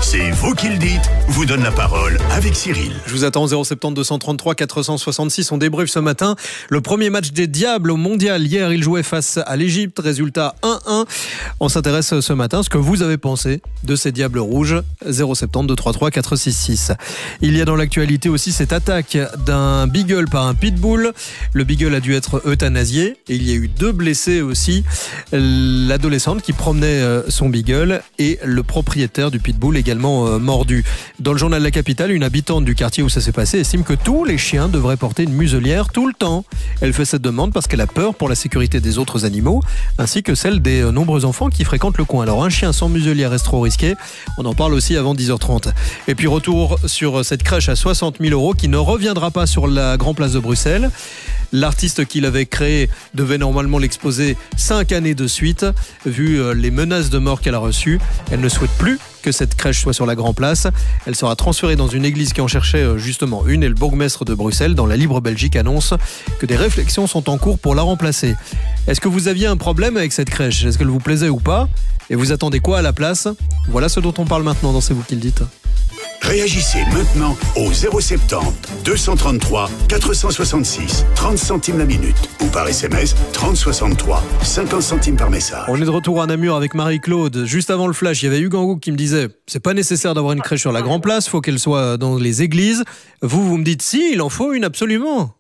C'est vous qui le dites, vous donne la parole avec Cyril. Je vous attends 070 233 466. On débriefe ce matin le premier match des Diables au Mondial. Hier, ils jouaient face à l'Égypte. Résultat 1-1. On s'intéresse ce matin à ce que vous avez pensé de ces Diables rouges. 070 233 466. Il y a dans l'actualité aussi cette attaque d'un beagle par un pitbull. Le beagle a dû être euthanasié et il y a eu 2 blessés aussi. L'adolescente qui promenait son beagle et le propriétaire du pitbull également mordu. Dans le journal de la capitale, une habitante du quartier où ça s'est passé estime que tous les chiens devraient porter une muselière tout le temps. Elle fait cette demande parce qu'elle a peur pour la sécurité des autres animaux ainsi que celle des nombreux enfants qui fréquentent le coin. Alors un chien sans muselière est trop risqué. On en parle aussi avant 10h30. Et puis retour sur cette crèche à 60 000 € qui ne reviendra pas sur la Grand Place de Bruxelles. L'artiste qui l'avait créé devait normalement l'exposer 5 années de suite. Vu les menaces de mort qu'elle a reçues, elle ne souhaite plus que cette crèche soit sur la Grand Place. Elle sera transférée dans une église qui en cherchait justement une et le bourgmestre de Bruxelles, dans la Libre Belgique, annonce que des réflexions sont en cours pour la remplacer. Est-ce que vous aviez un problème avec cette crèche? Est-ce qu'elle vous plaisait ou pas? Et vous attendez quoi à la place? Voilà ce dont on parle maintenant dans C'est vous qui le dites. Réagissez maintenant au 070 233 466 30 centimes la minute ou par SMS 3063 50 centimes par message. On est de retour à Namur avec Marie-Claude. Juste avant le flash, il y avait Hugues Angouk qui me disait c'est pas nécessaire d'avoir une crèche sur la Grand Place, faut qu'elle soit dans les églises. Vous me dites si, il en faut une absolument.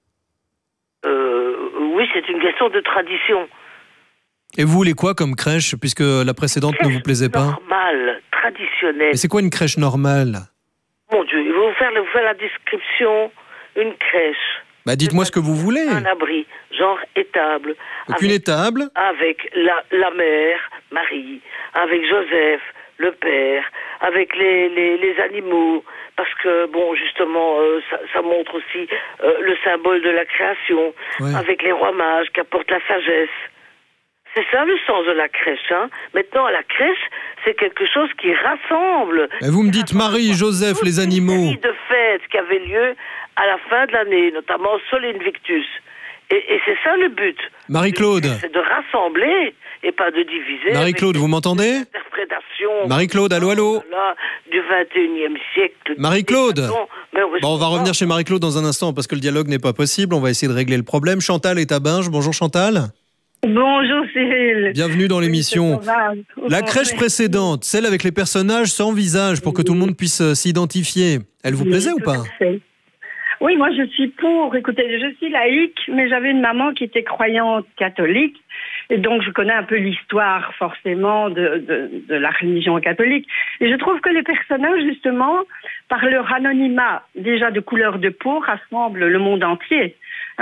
Oui, c'est une question de tradition. Et vous voulez quoi comme crèche puisque la précédente ne vous plaisait pas? Normale, traditionnelle. Mais c'est quoi une crèche normale? Mon Dieu, il va vous faire la description. Une crèche. Bah dites-moi ce que vous voulez. Un abri, genre étable. Donc une étable. Avec la mère, Marie, avec Joseph, le père, avec les animaux. Parce que, bon, justement, ça montre aussi le symbole de la création. Ouais. Avec les rois mages qui apportent la sagesse. C'est ça le sens de la crèche. Hein. Maintenant, la crèche, c'est quelque chose qui rassemble. Et vous me dites Marie, Joseph, les animaux. Une série de fêtes qui avaient lieu à la fin de l'année, notamment Sol Invictus. Et c'est ça le but. Marie-Claude. C'est de rassembler et pas de diviser. Marie-Claude, vous m'entendez? Marie-Claude, allô, allô. Du 21e siècle. Marie-Claude. Bon, on va revenir chez Marie-Claude dans un instant parce que le dialogue n'est pas possible. On va essayer de régler le problème. Chantal est à Binge. Bonjour Chantal. Bonjour Cyril. Bienvenue dans l'émission. La crèche précédente, celle avec les personnages sans visage pour que tout le monde puisse s'identifier, elle vous plaisait ou pas? Oui, moi je suis pour. Écoutez, je suis laïque, mais j'avais une maman qui était croyante catholique. Et donc, je connais un peu l'histoire, forcément, de la religion catholique. Et je trouve que les personnages, justement, par leur anonymat, déjà de couleur de peau, rassemblent le monde entier.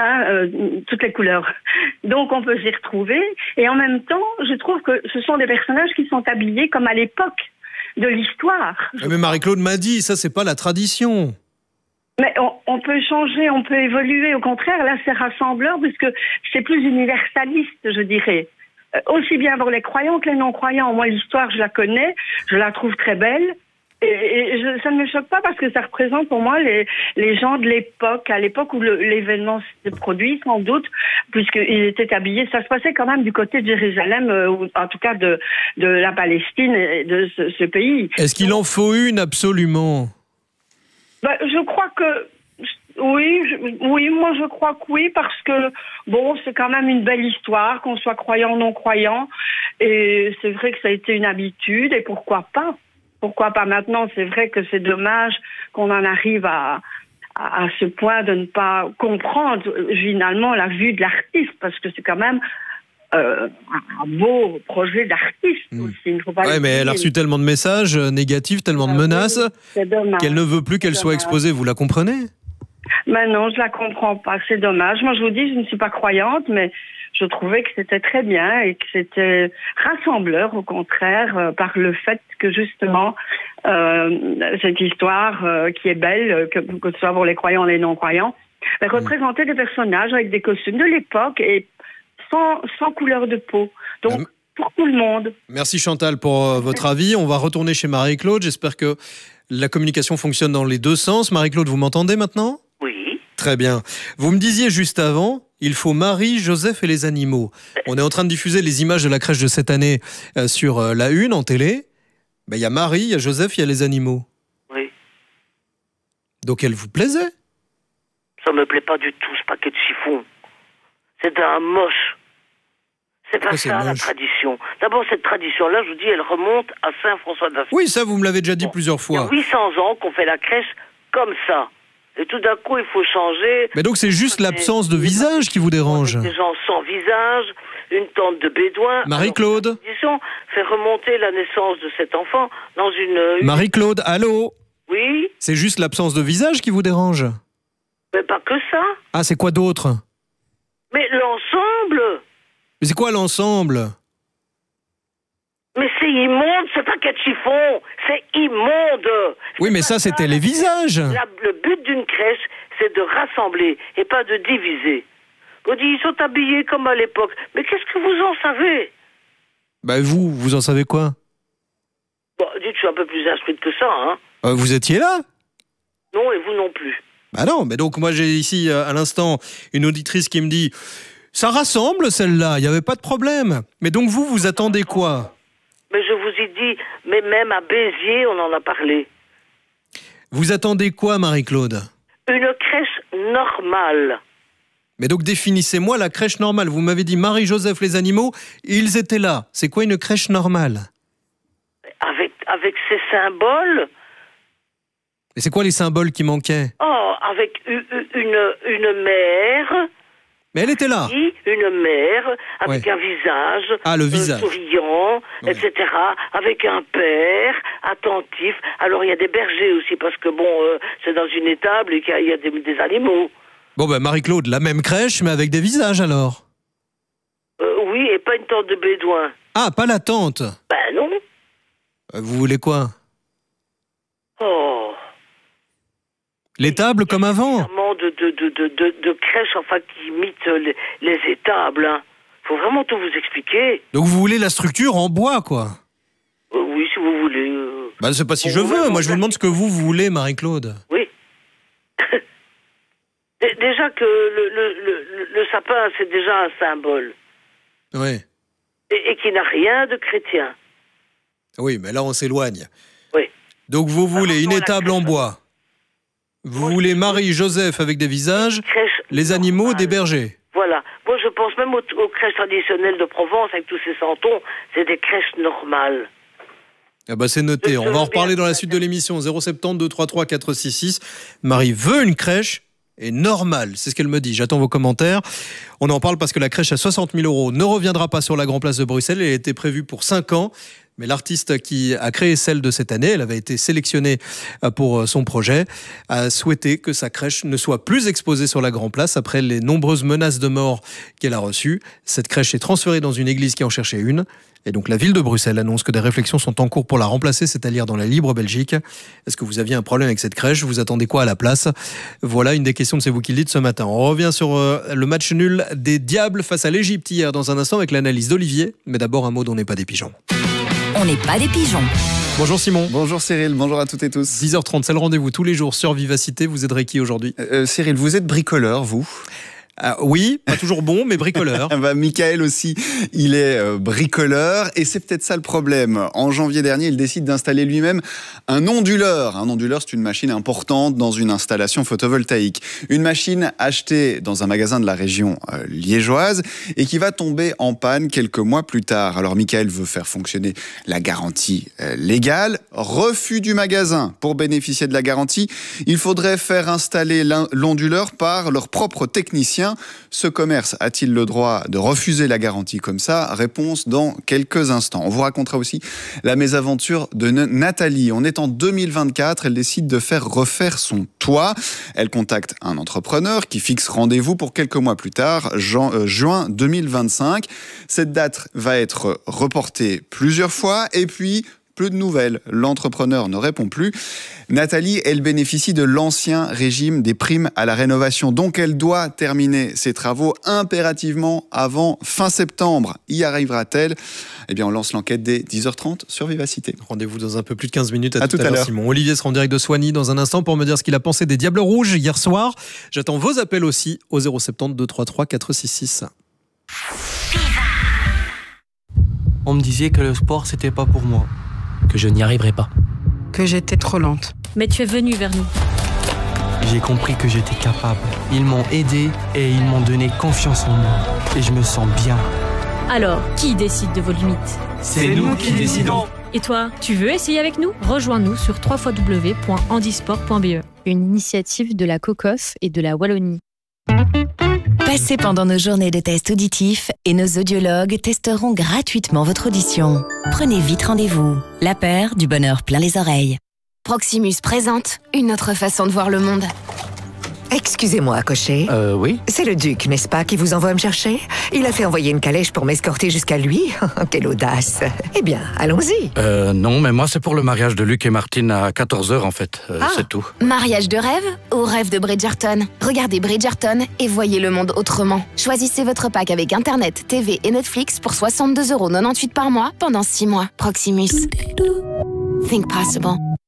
Toutes les couleurs. Donc, on peut s'y retrouver. Et en même temps, je trouve que ce sont des personnages qui sont habillés comme à l'époque de l'histoire. Mais Marie-Claude m'a dit, ça, c'est pas la tradition. Mais on peut changer, on peut évoluer. Au contraire, là, c'est rassembleur puisque c'est plus universaliste, je dirais. Aussi bien pour les croyants que les non-croyants. Moi, l'histoire, je la connais, je la trouve très belle. Ça ne me choque pas parce que ça représente pour moi les gens de l'époque, à l'époque où l'événement s'est produit, sans doute, puisqu'ils étaient habillés. Ça se passait quand même du côté de Jérusalem, ou en tout cas de la Palestine et de ce pays. Est-ce qu'il en faut une absolument? Je crois que oui, moi je crois que oui, parce que bon, c'est quand même une belle histoire, qu'on soit croyant ou non croyant, et c'est vrai que ça a été une habitude, et pourquoi pas? Pourquoi pas maintenant? C'est vrai que c'est dommage qu'on en arrive à ce point de ne pas comprendre finalement la vue de l'artiste, parce que c'est quand même un beau projet d'artiste aussi. Oui, mais elle a reçu tellement de messages négatifs, tellement de menaces, qu'elle ne veut plus qu'elle soit exposée. Vous la comprenez? Mais non, je la comprends pas. C'est dommage. Moi, je vous dis, je ne suis pas croyante, mais je trouvais que c'était très bien et que c'était rassembleur, au contraire, par le fait que justement, cette histoire qui est belle, que ce soit pour les croyants et les non-croyants, représentait des personnages avec des costumes de l'époque et sans couleur de peau. Donc, pour tout le monde. Merci Chantal pour votre avis. On va retourner chez Marie-Claude. J'espère que la communication fonctionne dans les deux sens. Marie-Claude, vous m'entendez maintenant? Oui. Très bien. Vous me disiez juste avant, il faut Marie, Joseph et les animaux. On est en train de diffuser les images de la crèche de cette année sur la Une en télé. Il y a Marie, il y a Joseph, il y a les animaux. Oui. Donc elle vous plaisait? Ça me plaît pas du tout, ce paquet de chiffon. C'est un moche. C'est pas ça, la tradition. D'abord, cette tradition-là, je vous dis, elle remonte à Saint-François d'Assise. Oui, ça, vous me l'avez déjà dit plusieurs fois. Il y a 800 ans qu'on fait la crèche comme ça. Et tout d'un coup, il faut changer. Mais donc, c'est juste l'absence de visage qui vous dérange. Des gens sans visage, une tente de bédouins. Marie-Claude. La tradition fait remonter la naissance de cet enfant dans une... Marie-Claude, allô? Oui? C'est juste l'absence de visage qui vous dérange? Mais pas que ça. Ah, c'est quoi d'autre? Mais l'ensemble. Mais c'est quoi l'ensemble? Mais c'est immonde, ce paquet de chiffon. C'est immonde. Oui, mais ça, c'était les visages. Le but d'une crèche, c'est de rassembler et pas de diviser. On dit, ils sont habillés comme à l'époque. Mais qu'est-ce que vous en savez? Vous en savez quoi? Bon, dites, je suis un peu plus instruite que ça, hein. Vous étiez là? Non, et vous non plus. Non, mais donc moi j'ai ici à l'instant une auditrice qui me dit ça rassemble celle-là, il n'y avait pas de problème. Mais donc vous attendez quoi? Mais je vous ai dit, mais même à Béziers, on en a parlé. Vous attendez quoi, Marie-Claude? Une crèche normale. Mais donc définissez-moi la crèche normale. Vous m'avez dit Marie-Joseph les animaux, ils étaient là. C'est quoi une crèche normale? Avec ses symboles. Et c'est quoi les symboles qui manquaient? Oh, avec une mère. Mais elle était là. Une mère avec un visage, le visage. Souriant, etc. Avec un père attentif. Alors il y a des bergers aussi parce que c'est dans une étable et qu'il y a des animaux. Marie-Claude, la même crèche mais avec des visages alors. Oui, et pas une tente de bédouin. Ah, pas la tente. Non. Vous voulez quoi? Oh. Les tables comme avant. De crèches, qui imitent les étables. Hein. Faut vraiment tout vous expliquer. Donc vous voulez la structure en bois, quoi? Oui, si vous voulez. C'est pas si je veux. Moi, je vous demande ce que vous voulez, Marie-Claude. Oui. Déjà que le sapin, c'est déjà un symbole. Oui. Et qui n'a rien de chrétien. Oui, mais là, on s'éloigne. Oui. Donc vous voulez une étable en bois. Vous voulez Marie-Joseph avec des visages, les animaux des bergers. Voilà. Moi, je pense même aux crèches traditionnelles de Provence avec tous ces santons, c'est des crèches normales. C'est noté. On va en reparler dans la suite de l'émission. 070 233 466. Marie veut une crèche et normale. C'est ce qu'elle me dit. J'attends vos commentaires. On en parle parce que la crèche à 60 000 € ne reviendra pas sur la Grand Place de Bruxelles. Elle était prévue pour 5 ans. Mais l'artiste qui a créé celle de cette année, elle avait été sélectionnée pour son projet, a souhaité que sa crèche ne soit plus exposée sur la Grand Place après les nombreuses menaces de mort qu'elle a reçues. Cette crèche est transférée dans une église qui en cherchait une. Et donc la ville de Bruxelles annonce que des réflexions sont en cours pour la remplacer, c'est à lire dans la Libre Belgique. Est-ce que vous aviez un problème avec cette crèche? Vous attendez quoi à la place? Voilà une des questions de C'est vous qui le dites ce matin. On revient sur le match nul des Diables face à l'Égypte hier dans un instant avec l'analyse d'Olivier. Mais d'abord un mot d'On n'est pas des pigeons. On n'est pas des pigeons. Bonjour Simon. Bonjour Cyril, bonjour à toutes et tous. 10h30, c'est le rendez-vous tous les jours sur Vivacité. Vous aiderez qui aujourd'hui? Cyril, vous êtes bricoleur, vous? Oui, pas toujours bon, mais bricoleur. Michael aussi, il est bricoleur et c'est peut-être ça le problème. En janvier dernier, il décide d'installer lui-même un onduleur. Un onduleur, c'est une machine importante dans une installation photovoltaïque. Une machine achetée dans un magasin de la région liégeoise et qui va tomber en panne quelques mois plus tard. Alors Michael veut faire fonctionner la garantie légale. Refus du magasin. Pour bénéficier de la garantie, il faudrait faire installer l'onduleur par leur propre technicien. Ce commerce a-t-il le droit de refuser la garantie comme ça? Réponse dans quelques instants. On vous racontera aussi la mésaventure de Nathalie. On est en 2024, elle décide de faire refaire son toit. Elle contacte un entrepreneur qui fixe rendez-vous pour quelques mois plus tard, juin 2025. Cette date va être reportée plusieurs fois et puis plus de nouvelles. L'entrepreneur ne répond plus. Nathalie, elle bénéficie de l'ancien régime des primes à la rénovation. Donc, elle doit terminer ses travaux impérativement avant fin septembre. Y arrivera-t-elle? Eh bien, on lance l'enquête dès 10h30 sur Vivacité. Rendez-vous dans un peu plus de 15 minutes. À tout à l'heure, Simon. Olivier sera en direct de Soigny dans un instant pour me dire ce qu'il a pensé des Diables Rouges hier soir. J'attends vos appels aussi au 070 233 466. On me disait que le sport, c'était pas pour moi. que je n'y arriverais pas. Que j'étais trop lente. Mais tu es venu vers nous. J'ai compris que j'étais capable. Ils m'ont aidé et ils m'ont donné confiance en moi. Et je me sens bien. Alors, qui décide de vos limites ? C'est nous qui décidons. Et toi, tu veux essayer avec nous ? Rejoins-nous sur www.handisport.be. Une initiative de la COCOF et de la Wallonie. Passez pendant nos journées de tests auditifs et nos audiologues testeront gratuitement votre audition. Prenez vite rendez-vous. La paire du bonheur plein les oreilles. Proximus présente une autre façon de voir le monde. Excusez-moi, cocher. Oui. C'est le duc, n'est-ce pas, qui vous envoie me chercher ? Il a fait envoyer une calèche pour m'escorter jusqu'à lui. Quelle audace. Eh bien, allons-y. Non, mais moi, c'est pour le mariage de Luc et Martine à 14h, en fait. C'est tout. Mariage de rêve ou rêve de Bridgerton ? Regardez Bridgerton et voyez le monde autrement. Choisissez votre pack avec Internet, TV et Netflix pour 62,98€ par mois pendant 6 mois. Proximus. Think possible.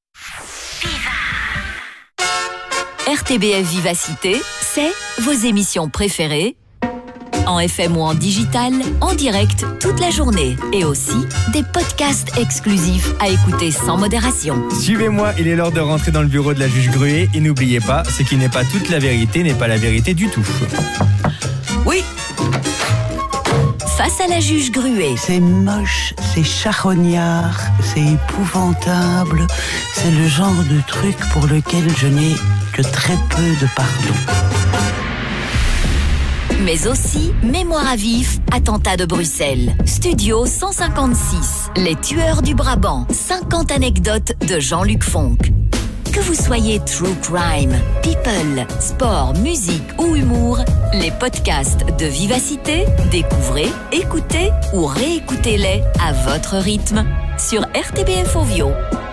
RTBF Vivacité, c'est vos émissions préférées, en FM ou en digital, en direct toute la journée, et aussi des podcasts exclusifs à écouter sans modération. Suivez-moi, il est l'heure de rentrer dans le bureau de la juge Gruet, et n'oubliez pas, ce qui n'est pas toute la vérité n'est pas la vérité du tout. Oui. Face à la juge Gruet. C'est moche, c'est charognard, c'est épouvantable. C'est le genre de truc pour lequel je n'ai que très peu de pardon. Mais aussi Mémoire à vif, attentat de Bruxelles. Studio 156, Les tueurs du Brabant. 50 anecdotes de Jean-Luc Fonck. Que vous soyez true crime, people, sport, musique ou humour, les podcasts de Vivacité, découvrez, écoutez ou réécoutez-les à votre rythme sur RTBF Ovio.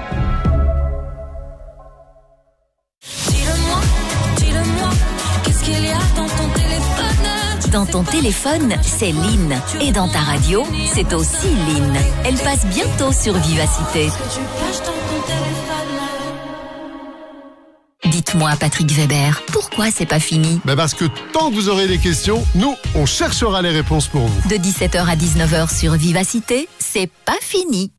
Dis-le-moi, qu'est-ce qu'il y a dans ton téléphone ? Dans ton téléphone, c'est Lynn. Et dans ta radio, c'est aussi Lynn. Elle passe bientôt sur Vivacité. Dites-moi, Patrick Weber, pourquoi c'est pas fini ? Parce que tant que vous aurez des questions, nous, on cherchera les réponses pour vous. De 17h à 19h sur Vivacité, c'est pas fini.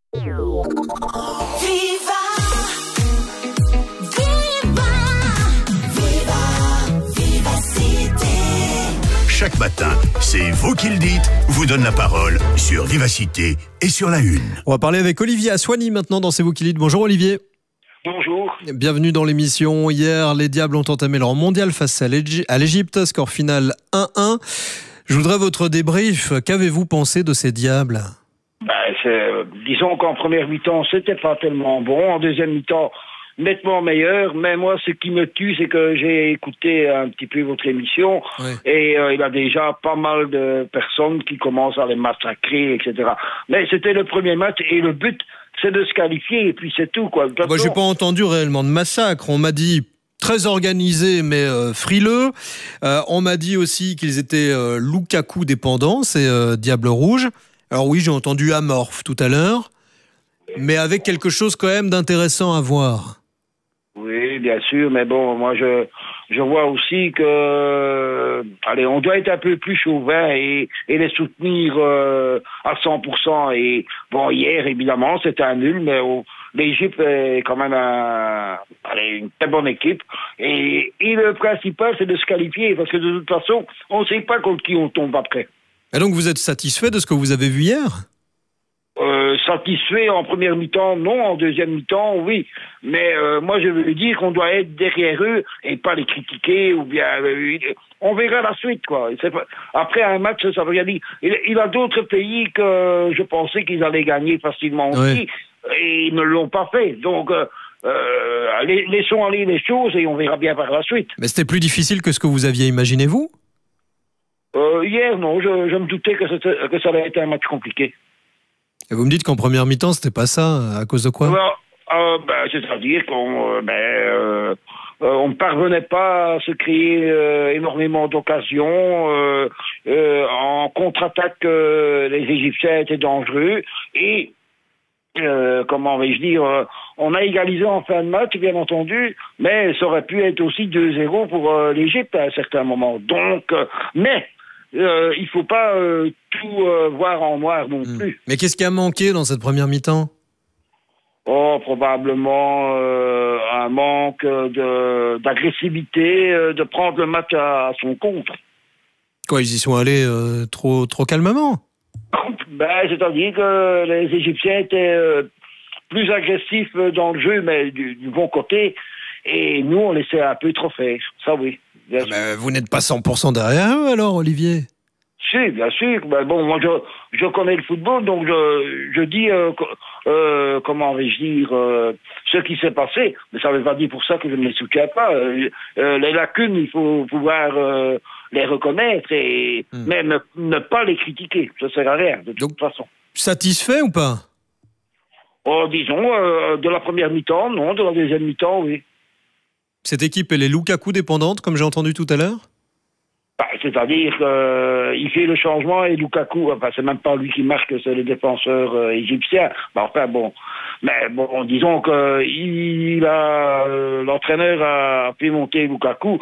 Chaque matin, c'est vous qui le dites, vous donne la parole sur Vivacité et sur la Une. On va parler avec Olivier Assouani maintenant dans C'est vous qui le dites. Bonjour Olivier. Bonjour. Bienvenue dans l'émission. Hier, les Diables ont entamé leur mondial face à l'Égypte. Score final 1-1. Je voudrais votre débrief. Qu'avez-vous pensé de ces Diables ? Disons qu'en première mi-temps, c'était pas tellement bon. En deuxième mi-temps, nettement meilleur. Mais moi, ce qui me tue, c'est que j'ai écouté un petit peu votre émission. Ouais. Et il y a déjà pas mal de personnes qui commencent à les massacrer, etc. Mais c'était le premier match et le but, c'est de se qualifier et puis c'est tout, quoi. Moi, j'ai pas entendu réellement de massacre. On m'a dit très organisé mais frileux. On m'a dit aussi qu'ils étaient Lukaku dépendants, ces Diables Rouges. Alors oui, j'ai entendu amorphe tout à l'heure, mais avec quelque chose quand même d'intéressant à voir. Oui, bien sûr, mais bon, moi je vois aussi que, on doit être un peu plus chauvin et les soutenir à 100%. Et bon, hier, évidemment, c'était un nul, mais l'Égypte est quand même une très bonne équipe. Et le principal, c'est de se qualifier, parce que de toute façon, on ne sait pas contre qui on tombe après. Et donc, vous êtes satisfait de ce que vous avez vu hier ? Satisfait en première mi-temps, non. En deuxième mi-temps, oui. Mais moi, je veux dire qu'on doit être derrière eux et pas les critiquer ou bien... on verra la suite, quoi. Après un match, ça veut rien dire. Il y a d'autres pays que je pensais qu'ils allaient gagner facilement aussi, et ils ne l'ont pas fait. Donc, laissons aller les choses et on verra bien par la suite. Mais c'était plus difficile que ce que vous aviez imaginé, vous ? Hier, non. Je me doutais que ça allait être un match compliqué. Et vous me dites qu'en première mi-temps, c'était pas ça, à cause de quoi ? C'est-à-dire qu'on ne parvenait pas à se créer énormément d'occasions. En contre-attaque, les Égyptiens étaient dangereux. Et, comment vais-je dire, on a égalisé en fin de match, bien entendu, mais ça aurait pu être aussi 2-0 pour l'Égypte à un certain moment. Donc, il faut pas tout voir en noir non plus. Mais qu'est-ce qui a manqué dans cette première mi-temps ? Probablement un manque d'agressivité, de prendre le match à son compte. Quoi, ils y sont allés trop calmement? C'est-à-dire que les Égyptiens étaient plus agressifs dans le jeu, mais du bon côté, et nous, on laissait un peu trop faire. Ça, oui. Mais vous n'êtes pas 100% derrière eux, alors, Olivier? Si, bien sûr. Ben bon, moi, je connais le football, donc je dis, comment vais-je dire, ce qui s'est passé. Mais ça ne veut pas dire pour ça que je ne les soutiens pas. Les lacunes, il faut pouvoir les reconnaître et même ne pas les critiquer. Ça ne sert à rien, de toute façon. Satisfait ou pas? Disons, de la première mi-temps, non. De la deuxième mi-temps, oui. Cette équipe, elle est Lukaku dépendante, comme j'ai entendu tout à l'heure? C'est-à-dire qu'il fait le changement et Lukaku, c'est même pas lui qui marque, c'est le défenseur égyptien. Mais bon, disons que l'entraîneur a fait monter Lukaku.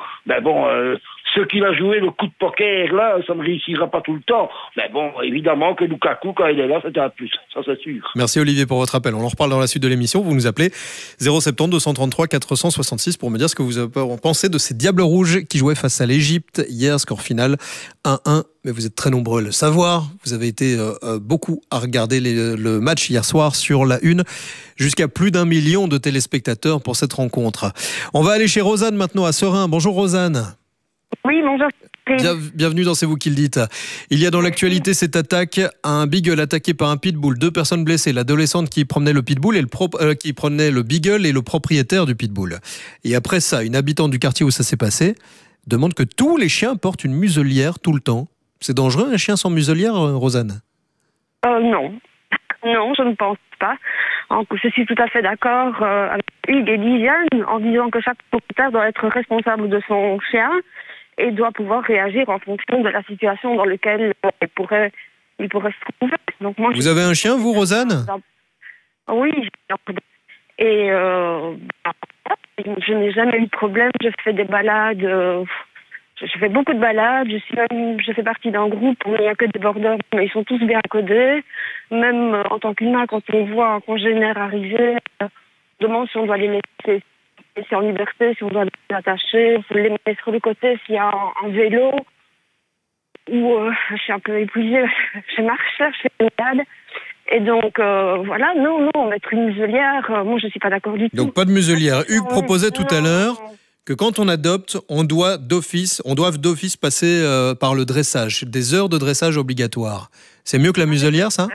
Ce qu'il a joué, le coup de poker, là, ça ne réussira pas tout le temps. Mais bon, évidemment que Lukaku, quand il est là, c'était un plus. Ça, c'est sûr. Merci Olivier pour votre appel. On en reparle dans la suite de l'émission. Vous nous appelez 070 233 466 pour me dire ce que vous pensez de ces Diables Rouges qui jouaient face à l'Égypte hier, score final 1-1. Mais vous êtes très nombreux à le savoir. Vous avez été beaucoup à regarder le match hier soir sur la Une. Jusqu'à plus d'1 million de téléspectateurs pour cette rencontre. On va aller chez Rosanne maintenant à Serein. Bonjour Rosanne. Oui, bonjour. Bienvenue dans C'est vous qui le dites. Il y a dans l'actualité cette attaque à un beagle attaqué par un pitbull. 2 personnes blessées, l'adolescente qui promenait le pitbull et qui prenait le beagle et le propriétaire du pitbull. Et après ça, une habitante du quartier où ça s'est passé demande que tous les chiens portent une muselière tout le temps. C'est dangereux un chien sans muselière, Rosanne? Non. Non, je ne pense pas. Je suis tout à fait d'accord avec Hugues et Liliane en disant que chaque propriétaire doit être responsable de son chien et doit pouvoir réagir en fonction de la situation dans laquelle il pourrait se trouver. Donc moi, vous avez un chien, vous, Rosanne? Oui, et je n'ai jamais eu de problème. Je fais des balades, je fais beaucoup de balades. Je fais partie d'un groupe où il n'y a que des bordeurs, mais ils sont tous bien codés. Même en tant qu'humain, quand on voit un congénère arriver, on demande si on doit les laisser en liberté, si on doit les attacher, il faut les mettre sur le côté s'il y a un vélo, ou je suis un peu épuisée, je marche, je fais une balade. Et donc, voilà, non, mettre une muselière, moi je ne suis pas d'accord du tout. Donc pas de muselière. Hugues proposait tout à l'heure que quand on adopte, on doit d'office passer par le dressage, des heures de dressage obligatoires. C'est mieux que la muselière, ça?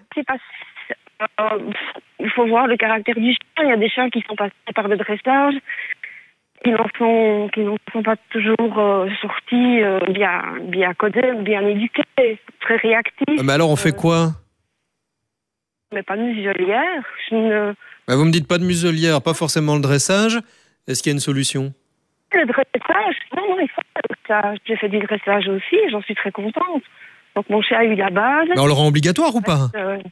Il faut voir le caractère du chien. Il y a des chiens qui sont passés par le dressage, qui n'en sont pas toujours sortis bien codés, bien éduqués, très réactifs. Mais alors on fait quoi? Mais pas de muselière. Vous me dites pas de muselière, pas forcément le dressage. Est-ce qu'il y a une solution? Le dressage, non, il faut le dressage. J'ai fait du dressage aussi, j'en suis très contente. Donc mon chien a eu la base. Mais on le rend obligatoire ou pas?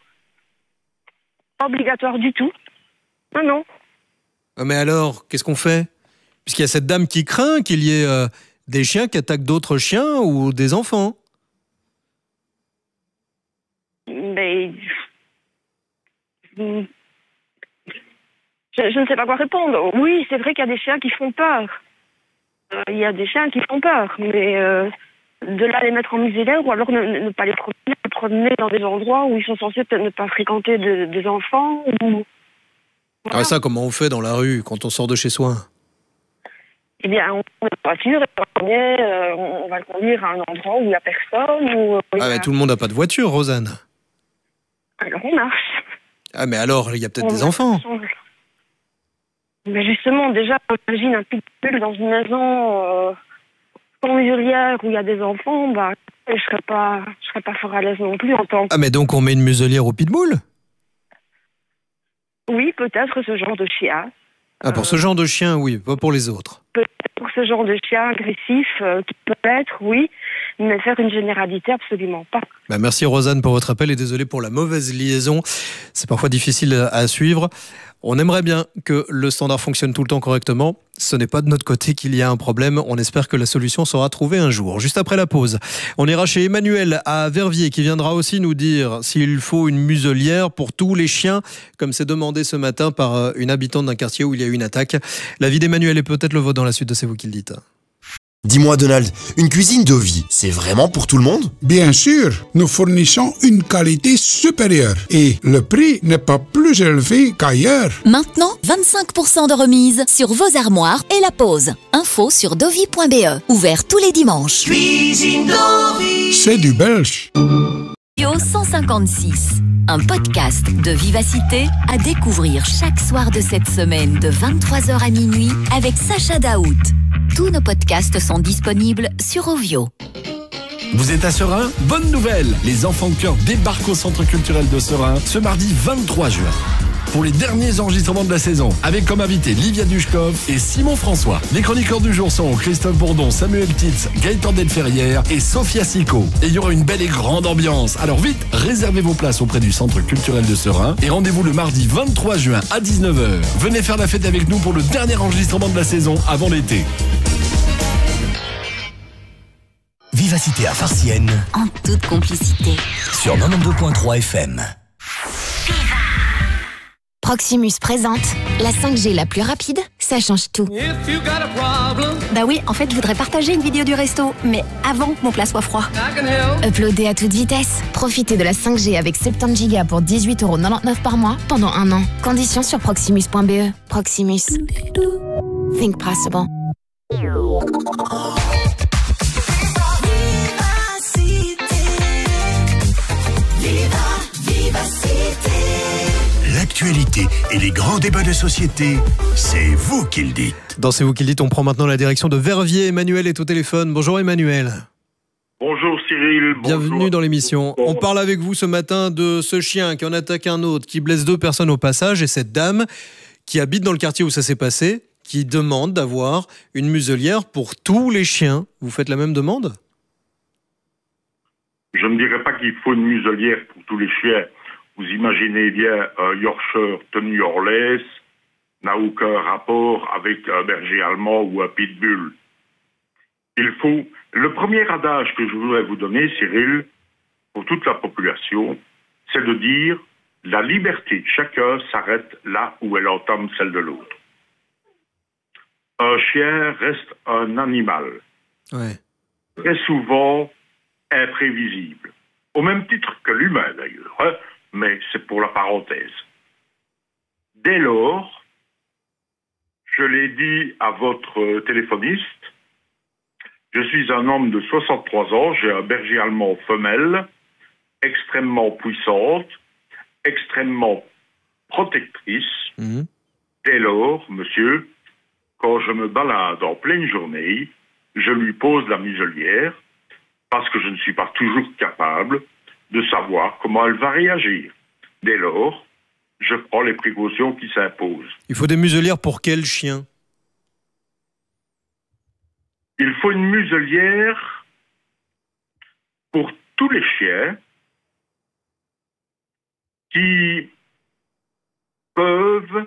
Pas obligatoire du tout. Non. Mais alors, qu'est-ce qu'on fait? Puisqu'il y a cette dame qui craint qu'il y ait des chiens qui attaquent d'autres chiens ou des enfants. Mais je ne sais pas quoi répondre. Oui, c'est vrai qu'il y a des chiens qui font peur. Il y a des chiens qui font peur, mais de là les mettre en muselière ou alors ne pas les promener dans des endroits où ils sont censés peut-être ne pas fronter des enfants ou... Voilà. Ah, ça, comment on fait dans la rue quand on sort de chez soi? Eh bien, on prend la voiture et on va le conduire à un endroit où il n'y a personne. Mais tout le monde n'a pas de voiture, Rosanne. Alors on marche. Ah, mais alors, il y a peut-être des enfants. Mais justement, déjà, imagine un pitbull dans une maison sans muselière où il y a des enfants, je serais pas fort à l'aise non plus en tant que... Ah, mais donc on met une muselière au pitbull? Oui, peut-être ce genre de chien. Ah, pour ce genre de chien, oui, pas pour les autres. Peut-être pour ce genre de chien agressif, qui peut être, oui. Mais faire une généralité, absolument pas. Merci Rosanne pour votre appel et désolé pour la mauvaise liaison. C'est parfois difficile à suivre. On aimerait bien que le standard fonctionne tout le temps correctement. Ce n'est pas de notre côté qu'il y a un problème. On espère que la solution sera trouvée un jour. Juste après la pause, on ira chez Emmanuel à Verviers qui viendra aussi nous dire s'il faut une muselière pour tous les chiens, comme c'est demandé ce matin par une habitante d'un quartier où il y a eu une attaque. L'avis d'Emmanuel est peut-être le vôtre dans la suite de C'est vous qui le dites. Dis-moi Donald, une cuisine Dovi, c'est vraiment pour tout le monde ? Bien sûr, nous fournissons une qualité supérieure et le prix n'est pas plus élevé qu'ailleurs. Maintenant, 25% de remise sur vos armoires et la pause. Info sur dovi.be. Ouvert tous les dimanches. Cuisine Dovi. C'est du belge. Studio 156. Un podcast de vivacité à découvrir chaque soir de cette semaine de 23h à minuit avec Sacha Daout. Tous nos podcasts sont disponibles sur Ovio. Vous êtes à Serein ? Bonne nouvelle ! Les enfants de cœur débarquent au Centre culturel de Serein ce mardi 23 juin. Pour les derniers enregistrements de la saison, avec comme invité Livia Dushkov et Simon François. Les chroniqueurs du jour sont Christophe Bourdon, Samuel Titz, Gaëtan Delferrière et Sophia Sico. Et il y aura une belle et grande ambiance. Alors vite, réservez vos places auprès du Centre culturel de Serein et rendez-vous le mardi 23 juin à 19h. Venez faire la fête avec nous pour le dernier enregistrement de la saison avant l'été. Vivacité à Farciennes. En toute complicité. Sur 92.3 FM. Proximus présente la 5G la plus rapide, ça change tout. Bah oui, en fait, je voudrais partager une vidéo du resto, mais avant que mon plat soit froid. Uploader à toute vitesse. Profitez de la 5G avec 70 Go pour 18,99€ par mois pendant 1 an. Conditions sur proximus.be. Proximus. Think possible. L'actualité et les grands débats de société, c'est vous qui le dites. Dans C'est vous qui le dites, on prend maintenant la direction de Verviers. Emmanuel est au téléphone. Bonjour Emmanuel. Bonjour Cyril. Bienvenue dans l'émission. On parle avec vous ce matin de ce chien qui en attaque un autre, qui blesse 2 personnes au passage, et cette dame qui habite dans le quartier où ça s'est passé, qui demande d'avoir une muselière pour tous les chiens. Vous faites la même demande ? Je ne dirais pas qu'il faut une muselière pour tous les chiens. Vous imaginez bien un Yorkshire tenu hors laisse n'a aucun rapport avec un berger allemand ou un pitbull. Il faut... Le premier adage que je voudrais vous donner, Cyril, pour toute la population, c'est de dire la liberté de chacun s'arrête là où elle entame celle de l'autre. Un chien reste un animal. Ouais. Très souvent imprévisible. Au même titre que l'humain, d'ailleurs. Hein, mais c'est pour la parenthèse. Dès lors, je l'ai dit à votre téléphoniste, je suis un homme de 63 ans, j'ai un berger allemand femelle, extrêmement puissante, extrêmement protectrice. Dès lors, monsieur, quand je me balade en pleine journée, je lui pose la muselière parce que je ne suis pas toujours capable de savoir comment elle va réagir. Dès lors, je prends les précautions qui s'imposent. Il faut des muselières pour quel chien ? Il faut une muselière pour tous les chiens qui peuvent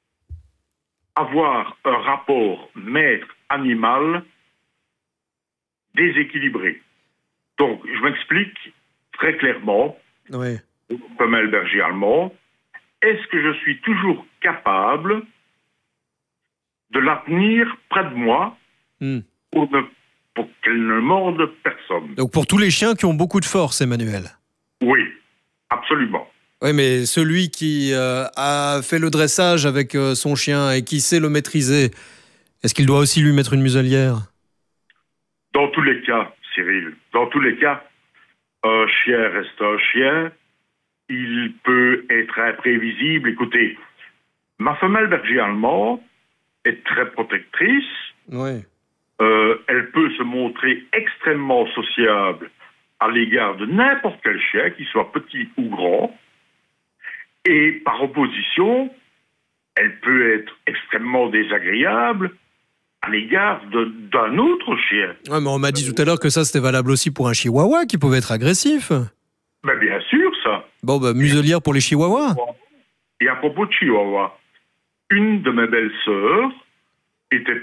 avoir un rapport maître-animal déséquilibré. Donc, je m'explique très clairement. Oui. Femelle berger allemand, est-ce que je suis toujours capable de la tenir près de moi pour qu'elle ne morde personne? Donc pour tous les chiens qui ont beaucoup de force, Emmanuel. Oui, absolument. Oui, mais celui qui a fait le dressage avec son chien et qui sait le maîtriser, est-ce qu'il doit aussi lui mettre une muselière? Dans tous les cas, Cyril, dans tous les cas, un chien reste un chien. Il peut être imprévisible. Écoutez, ma femelle berger allemand est très protectrice. Oui. Elle peut se montrer extrêmement sociable à l'égard de n'importe quel chien, qu'il soit petit ou grand. Et par opposition, elle peut être extrêmement désagréable à l'égard d'un autre chien. Ouais, mais on m'a dit tout à l'heure que ça, c'était valable aussi pour un chihuahua qui pouvait être agressif. Ben bien sûr, ça. Bon, muselière pour les chihuahuas. Et à propos de chihuahua, une de mes belles-sœurs était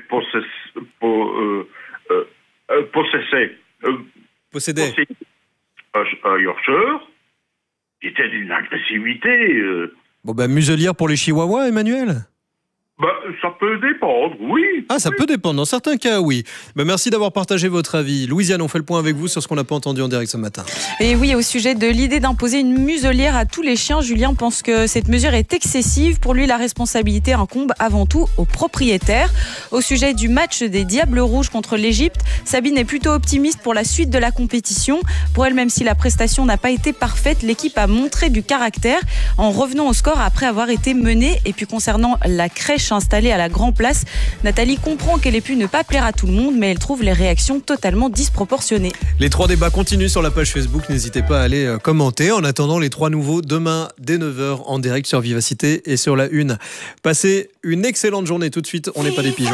possédait un Yorkshire qui était d'une agressivité. Bon, muselière pour les chihuahuas, Emmanuel. Ça peut dépendre, oui. Ah, ça peut dépendre. Dans certains cas, oui. Merci d'avoir partagé votre avis. Louisiane, on fait le point avec vous sur ce qu'on n'a pas entendu en direct ce matin. Et oui, au sujet de l'idée d'imposer une muselière à tous les chiens, Julien pense que cette mesure est excessive. Pour lui, la responsabilité incombe avant tout aux propriétaires. Au sujet du match des Diables Rouges contre l'Égypte, Sabine est plutôt optimiste pour la suite de la compétition. Pour elle, même si la prestation n'a pas été parfaite, l'équipe a montré du caractère en revenant au score après avoir été menée. Et puis concernant la crèche installée à la Grand Place, Nathalie comprend qu'elle ait pu ne pas plaire à tout le monde, mais elle trouve les réactions totalement disproportionnées. Les 3 débats continuent sur la page Facebook, n'hésitez pas à aller commenter. En attendant, les 3 nouveaux demain dès 9h en direct sur Vivacité et sur la Une. Passez une excellente journée. Tout de suite, on n'est pas des pigeons.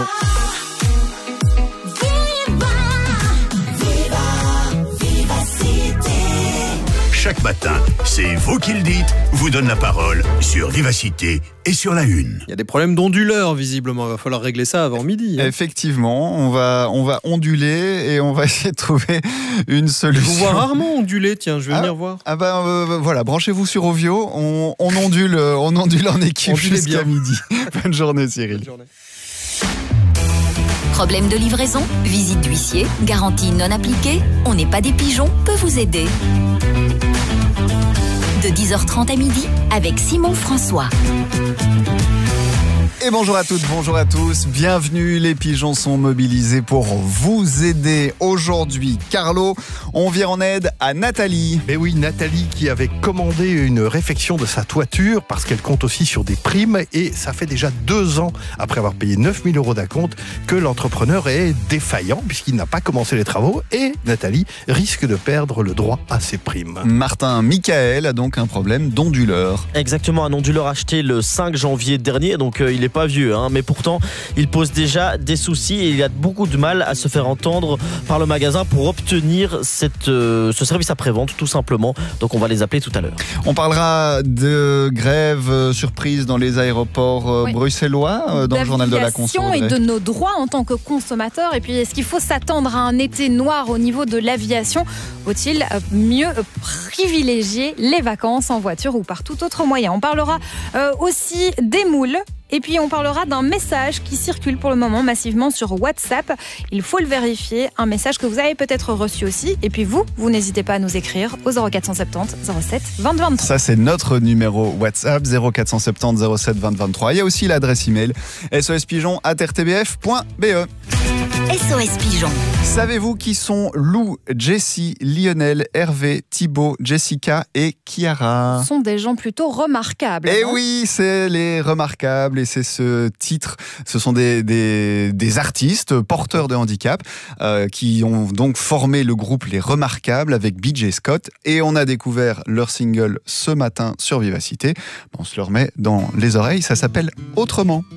Chaque matin, c'est vous qui le dites, vous donne la parole sur Vivacité et sur la Une. Il y a des problèmes d'onduleurs, visiblement. Il va falloir régler ça avant midi. Effectivement, on va onduler et on va essayer de trouver une solution. Je vous vois rarement onduler, tiens, je vais venir voir. Voilà, branchez-vous sur Ovio, on ondule en équipe jusqu'à midi. Bonne journée, Cyril. Bonne journée. Problème de livraison, visite d'huissier, garantie non appliquée, on n'est pas des pigeons, peut vous aider. De 10h30 à midi avec Simon François. Et bonjour à toutes, bonjour à tous, bienvenue, les pigeons sont mobilisés pour vous aider. Aujourd'hui, Carlo, on vient en aide à Nathalie. Mais oui, Nathalie qui avait commandé une réfection de sa toiture parce qu'elle compte aussi sur des primes et ça fait déjà 2 ans, après avoir payé 9 000 € d'acompte, que l'entrepreneur est défaillant puisqu'il n'a pas commencé les travaux et Nathalie risque de perdre le droit à ses primes. Michael a donc un problème d'onduleur. Exactement, un onduleur acheté le 5 janvier dernier, donc il n'est pas vieux, mais pourtant il pose déjà des soucis et il a beaucoup de mal à se faire entendre par le magasin pour obtenir ce service après-vente tout simplement. Donc on va les appeler tout à l'heure. On parlera de grève surprise dans les aéroports bruxellois dans le journal de la conso. Et de nos droits en tant que consommateurs. Et puis est-ce qu'il faut s'attendre à un été noir au niveau de l'aviation? Faut-il mieux privilégier les vacances en voiture ou par tout autre moyen? On parlera aussi des moules. Et puis on parlera d'un message qui circule pour le moment massivement sur WhatsApp. Il faut le vérifier, un message que vous avez peut-être reçu aussi. Et puis vous n'hésitez pas à nous écrire au 0470 07 20 23. Ça c'est notre numéro WhatsApp 0470 07 20 23. Il y a aussi l'adresse email sospigeon@rtbf.be. SOS Pigeon. Savez-vous qui sont Lou, Jessie, Lionel, Hervé, Thibaut, Jessica et Chiara? Ce sont des gens plutôt remarquables. Et oui, c'est les remarquables et c'est ce titre. Ce sont des artistes porteurs de handicap qui ont donc formé le groupe Les Remarquables avec BJ Scott et on a découvert leur single ce matin sur Vivacité. On se le remet dans les oreilles, ça s'appelle Autrement.